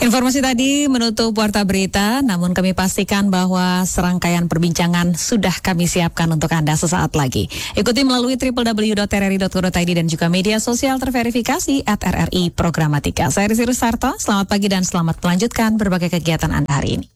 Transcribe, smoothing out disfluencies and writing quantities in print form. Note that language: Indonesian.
Informasi tadi menutup Warta Berita, namun kami pastikan bahwa serangkaian perbincangan sudah kami siapkan untuk Anda sesaat lagi. Ikuti melalui www.rri.co.id dan juga media sosial terverifikasi @RRI Programatika. Saya Rizky Rusarto, selamat pagi dan selamat melanjutkan berbagai kegiatan Anda hari ini.